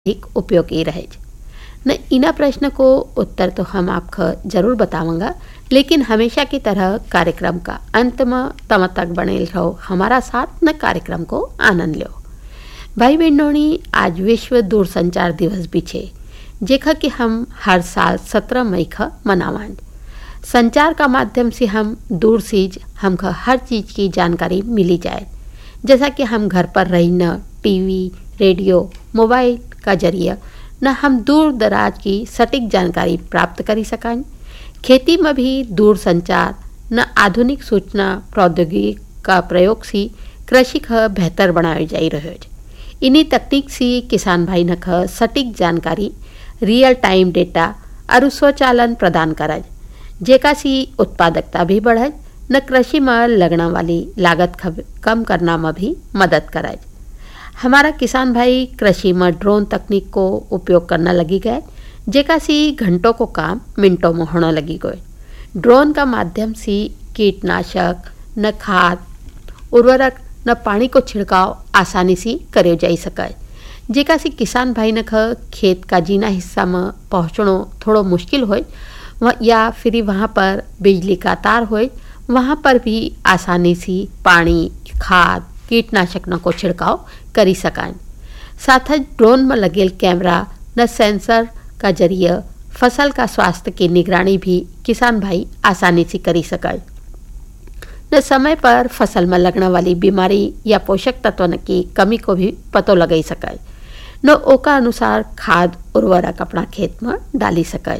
अधिक उपयोगी रहे। न इना प्रश्न को उत्तर तो हम आपको जरूर बताऊंगा, लेकिन हमेशा की तरह कार्यक्रम का अंत में तब तक बने रहो हमारा साथ, न कार्यक्रम को आनंद लो। भाई बहनों, आज विश्व दूरसंचार दिवस भी छे, जेखा कि हम हर साल 17 मई का मनावान। संचार का माध्यम से हम दूर से हमको हर चीज़ की जानकारी मिली जाए, जैसा कि हम घर पर रही न टीवी, रेडियो, मोबाइल का जरिए न हम दूर दराज की सटीक जानकारी प्राप्त कर सकें। खेती में भी दूर संचार न आधुनिक सूचना प्रौद्योगिकी का प्रयोग से कृषि का बेहतर बनाया जा रहा है। इन्हीं तकनीक से किसान भाई न सटीक जानकारी, रियल टाइम डेटा और स्वचालन प्रदान करे, जेका से उत्पादकता भी बढ़े, न कृषि में लगने वाली लागत कम करना में भी मदद करे। हमारा किसान भाई कृषि में ड्रोन तकनीक को उपयोग करना लगी गए, जेका से घंटों को काम मिनटों में होने लगी गए। ड्रोन का माध्यम से कीटनाशक, न खाद, उर्वरक, न पानी को छिड़काव आसानी से करे जा सके, जेका से किसान भाई न खेत का जीना हिस्सा में पहुँचना थोड़ा मुश्किल हो, या फिर वहाँ पर बिजली का तार हो, वहाँ पर भी आसानी से पानी, खाद, कीटनाशक न को छिड़काव करी सकें। साथ ही ड्रोन में लगेल कैमरा न सेंसर का जरिए फसल का स्वास्थ्य की निगरानी भी किसान भाई आसानी से करी सके, न समय पर फसल में लगने वाली बीमारी या पोषक तत्व की कमी को भी पतो लगा सके, न ओका अनुसार खाद उर्वरक अपना खेत में डाली सके।